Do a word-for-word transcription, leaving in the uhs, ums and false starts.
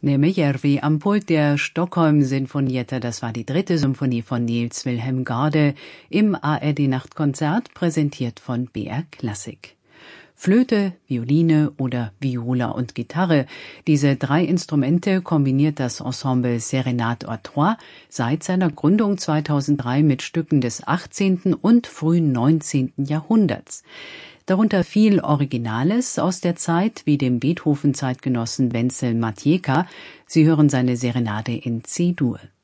Nejärvi am Pult der Stockholm Sinfonietta, das war die dritte Symphonie von Niels Wilhelm Gade im A R D-Nachtkonzert, präsentiert von B R Klassik. Flöte, Violine oder Viola und Gitarre, diese drei Instrumente kombiniert das Ensemble Serenade à Trois seit seiner Gründung zweitausenddrei mit Stücken des achtzehnten und frühen neunzehnten Jahrhunderts. Darunter viel Originales aus der Zeit, wie dem Beethoven-Zeitgenossen Wenzel Matejka. Sie hören seine Serenade in C-Dur.